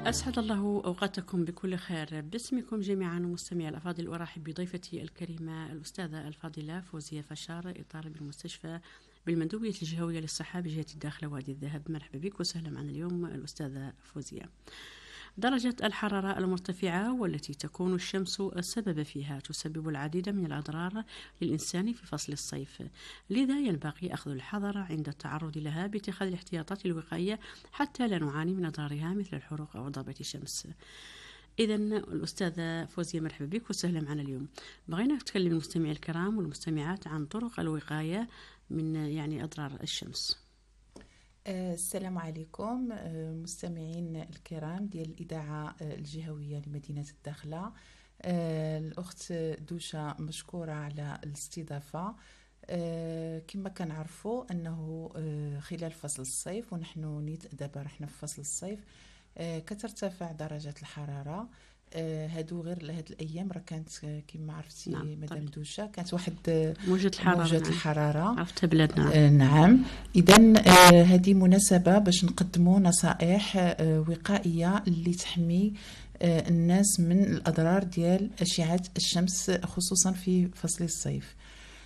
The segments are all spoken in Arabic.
أسعد الله أوقاتكم بكل خير. باسمكم جميعا مستمعي الأفاضل أرحب بضيفتي الكريمة الأستاذة الفاضلة فوزية فشار، إطار بالمستشفى بالمندوبية الجهوية للصحة بجهة الداخلة وادي الذهب. مرحبا بك وسهلا معنا اليوم الأستاذة فوزية. درجة الحرارة المرتفعة والتي تكون الشمس السبب فيها تسبب العديد من الأضرار للإنسان في فصل الصيف، لذا ينبغي أخذ الحذر عند التعرض لها باتخاذ الاحتياطات الوقائية حتى لا نعاني من أضرارها مثل الحروق أو ضربة الشمس. إذا الأستاذة فوزية مرحبا بك وسهلا معنا اليوم. بغينا نتكلم المستمعي الكرام والمستمعات عن طرق الوقاية من أضرار الشمس. السلام عليكم مستمعين الكرام ديال الإذاعة الجهوية لمدينة الداخلة. الأخت دوشة مشكورة على الاستضافة. كما كنعرفوا أنه خلال فصل الصيف ونحن نيت دابا رحنا في فصل الصيف كترتفع درجة الحرارة. هادو غير هاد الايام راه كانت كما عرفتي مدام دوشة كانت واحد موجة الحرارة عرفتها بلادنا. نعم. اذا هذه مناسبة باش نقدموا نصائح وقائية اللي تحمي الناس من الاضرار ديال اشعة الشمس خصوصا في فصل الصيف.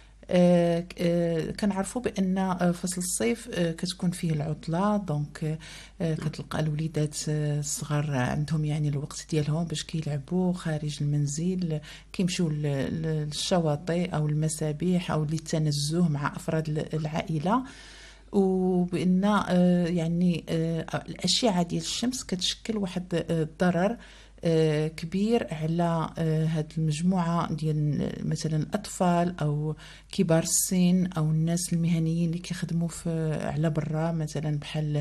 كنعرفوا بان فصل الصيف كتكون فيه العطله، دونك كتلقى الوليدات الصغار عندهم الوقت ديالهم باش كيلعبوا خارج المنزل، كيمشيو للشواطئ او المسابح او للتنزه مع افراد العائله. وبان الاشعه ديال الشمس كتشكل واحد الضرر كبير على هاد المجموعة ديال مثلا الأطفال أو كبار السن أو الناس المهنيين اللي كيخدموا على برا، مثلا بحال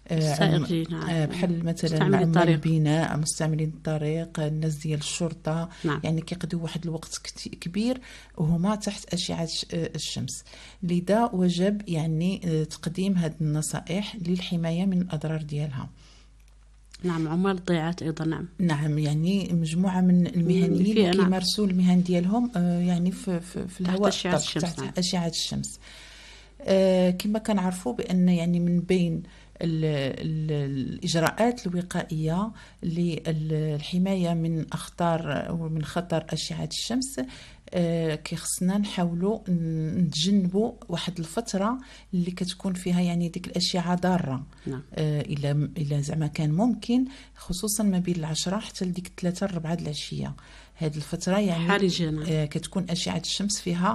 مثلا عمال البناء، مستعملين الطريق، الناس ديال الشرطة. كيقضيو واحد الوقت كبير وهما تحت أشعة الشمس. لذا وجب تقديم هاد النصائح للحماية من الأضرار ديالها. نعم، عمال الضيعات أيضا. نعم مجموعة من المهنيين اللي كيمارسوا المهن ديالهم في الهواء تحت أشعة الشمس. كما كنعرفوا بأن من بين الإجراءات الوقائية للحماية من أخطار ومن خطر أشعة الشمس كيخصنا نحاولوا نتجنبوا واحد الفترة اللي كتكون فيها ديك الأشعة ضارة. إلا زعما كان ممكن، خصوصا ما بين 10 حتى لديك 3-4 العشية. هذه الفترة كتكون أشعة الشمس فيها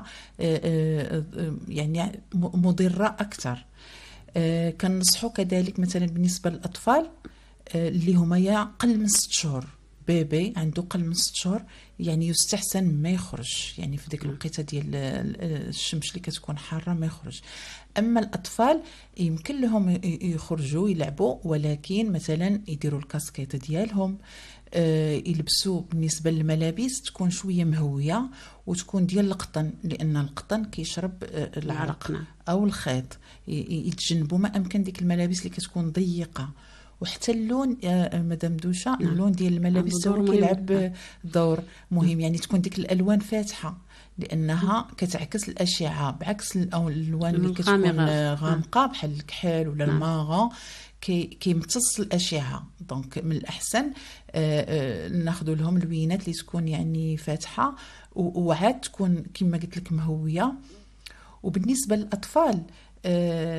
مضرة أكثر. كنصحوا كذلك مثلا بالنسبة للأطفال اللي هما قل من 6 شهور، بيبي عنده قل من 6 شهور يستحسن ما يخرج في ديك الوقيته ديال الشمس اللي كتكون حاره ما يخرج. اما الاطفال يمكن لهم يخرجوا يلعبوا، ولكن مثلا يديروا الكاسكيت ديالهم، يلبسوا بالنسبه للملابس تكون شويه مهويه وتكون ديال القطن، لان القطن كيشرب العرق او الخيط. يتجنبوا ما امكن ديك الملابس اللي كتكون ضيقه. وحتى اللون مدام دوشة، اللون ديال الملابس هو كيلعب دور مهم. تكون ديك الالوان فاتحه لانها كتعكس الاشعه، بعكس الالوان اللي كتكون غامقه بحال الكحل ولا الماغون كيمتص الاشعه. دونك من الاحسن ناخذوا لهم اللوينات اللي تكون فاتحه وعاد تكون كما قلت لك مهويه. وبالنسبه للاطفال